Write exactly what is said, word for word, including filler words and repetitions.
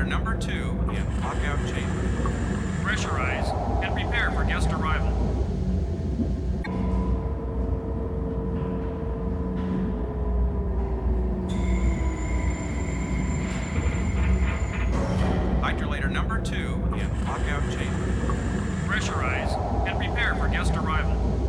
Hydrolator number two in lockout chamber. Pressurize and prepare for guest arrival. Hydrolator number two in lockout chamber. Pressurize and prepare for guest arrival.